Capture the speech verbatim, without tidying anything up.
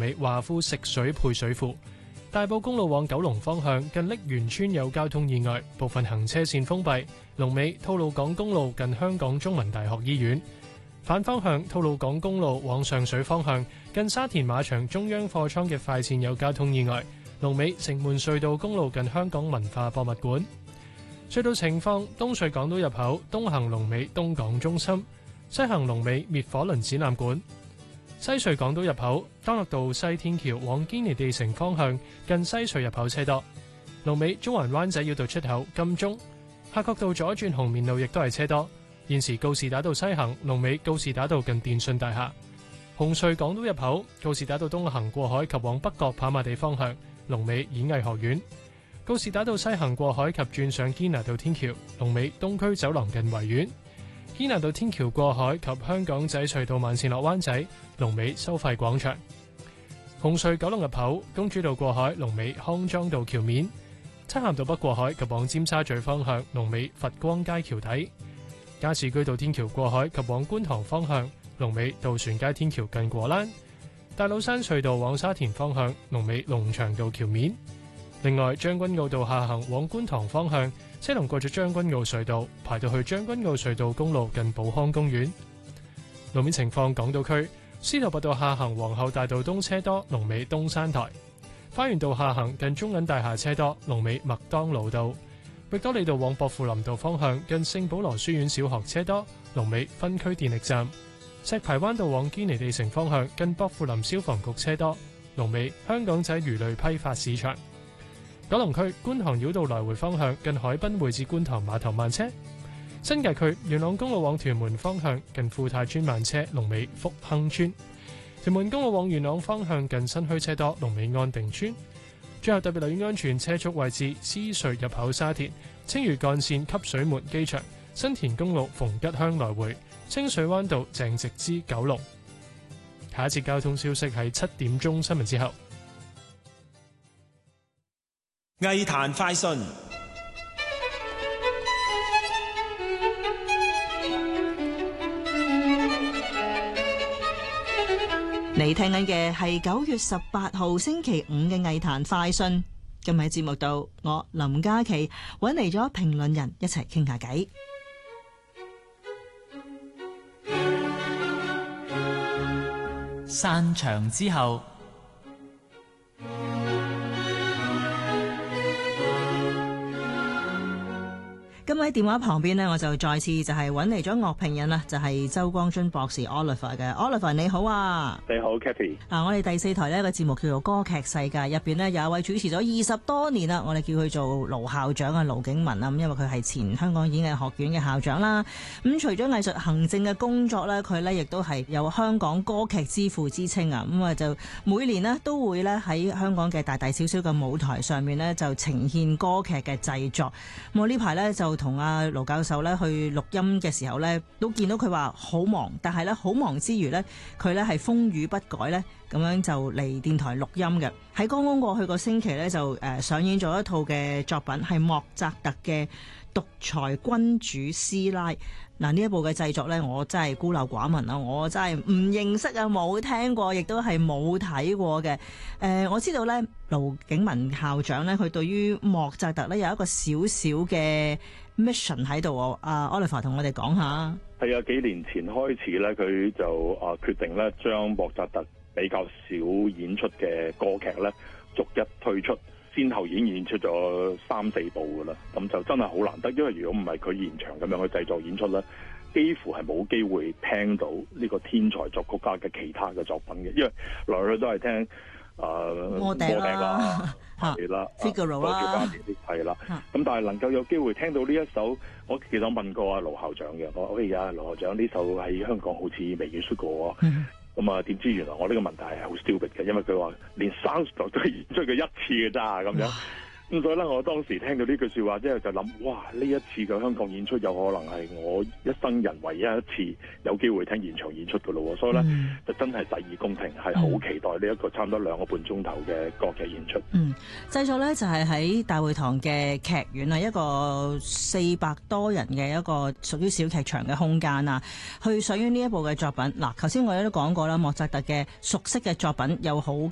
尾華富食水配水庫。大埔公路往九龍方向近瀝源村有交通意外，部分行車線封閉。龍尾吐露港公路近香港中文大學醫院。反方向吐露港公路往上水方向近沙田馬場中央貨倉嘅快線有交通意外。龍尾城門隧道公路近香港文化博物館。隧道情況：東隧港島入口東行龍尾東港中心，西行龍尾滅火輪展覽館。西隧港島入口當樂道西天橋往堅尼地城方向近西隧入口車多。龍尾中環灣仔繞道出口金鐘。夏慤道左轉紅棉路亦都係車多。現時告士打道西行龍尾告士打道近電訊大廈。紅隧港島入口告士打道東行過海及往北角跑馬地方向龍尾演藝學院。告士打道西行過海及轉上堅拿道天橋龍尾東區走廊近維園。堅拿道天橋過海及香港仔隧道慢線落灣仔龍尾收費廣場。紅隧九龍入口公主道過海龍尾康莊道橋面。漆咸道北過海及往尖沙咀方向龍尾佛光街橋底。加士居道天橋過海及往觀塘方向龍尾渡船街天橋近果欄。大老山隧道往沙田方向龍尾龍翔道橋面。另外將軍澳道下行往觀塘方向車龍過咗將軍澳隧道，排到去將軍澳隧道公路近寶康公園。路面情況：港島區司徒拔道下行皇后大道東車多，龍尾東山台；花園道下行近中銀大廈車多，龍尾麥當勞道。域多利道往薄扶林道方向近聖保羅書院小學車多，龍尾分區電力站。石排灣道往堅尼地城方向近薄扶林消防局車多，龍尾香港仔魚類批發市場。九龍區觀塘繞道來回方向近海濱匯至觀塘碼頭慢車。新界區元朗公路往屯門方向近富泰村慢車，龍尾福亨村。屯門公路往元朗方向近新墟車多，龍尾安定村。最後特別留意安全車速位置：獅隧入口沙田、青嶼幹線汲水門機場、新田公路逢吉鄉來回、清水灣道鄭直之九龍。下一節交通消息係七點鐘新聞之後。 藝壇快訊。 你聽緊嘅係九月十八號星期五嘅藝壇快訊。今日喺節目度，我林嘉琪揾嚟咗評論人一齊傾下偈。 散場之後。 今日喺電話旁邊呢，我就再次就係揾嚟咗樂評人啦，就係、是、周光臻博士 Oliver 嘅 Oliver， 你好啊！ 你好 Kathy。 嗱，我哋第四台呢個節目叫做歌劇世界，入邊呢有一位主持咗二十多年啦，我哋叫佢做盧校長啊，盧景文啊，咁因為佢係前香港演藝學院嘅校長啦。咁除咗藝術行政嘅工作呢，佢呢亦都係有香港歌劇之父之稱啊。咁啊就每年呢都會呢喺香港嘅大大小小嘅舞台上面呢就呈現歌劇嘅製作。咁我呢排呢就同阿盧教授咧去錄音嘅時候咧，都見到佢話好忙，但係咧好忙之餘咧，佢咧係風雨不改咧，咁樣就嚟電台錄音嘅。喺剛剛過去個星期咧，就誒上演咗一套嘅作品，係莫扎特嘅獨裁君主斯拉。嗱，呢一部嘅製作咧，我真係孤陋寡聞啦，我真係唔認識啊，冇聽過，亦都係冇睇過嘅。誒、呃，我知道咧，盧景文校長咧，佢對於莫扎特咧有一個小小嘅 mission 喺度。阿、uh, Oliver 同我哋講下。 係啊，幾年前開始咧，佢就啊決定咧，將莫扎特比較少演出嘅歌劇咧，逐一推出。先後已經演出咗三四部噶啦，咁就真係好難得，因為如果唔係佢現場咁樣去製作演出咧，幾乎係冇機會聽到呢個天才作曲家嘅其他嘅作品嘅，因為來來去都係聽誒摩笛啦， 係啦 ，Figaro 啦， 係啦，咁但係能夠有機會聽到呢一首，我其實問過阿盧校長嘅，我話喂呀，盧校長呢首喺香港好似未演出過喎。咁啊，點知原來我呢個問題係好 stupid 嘅，因為佢話連 Salzburg 都係演出佢一次嘅咋咁樣。咁所以咧，我當時聽到呢句説話之後就諗，哇！呢一次嘅香港演出有可能係我一生人唯一一次有機會聽現場演出嘅咯。所以咧，嗯、就真係洗耳恭聽，係好期待呢一個差唔多兩個半鐘頭嘅歌劇演出。 嗯，製作咧就係喺大會堂嘅劇院啊，一個四百多人嘅一個屬於小劇場嘅空間啊，去上演呢一部嘅作品。嗱，頭先我哋都講過啦，莫扎特嘅熟悉嘅作品有好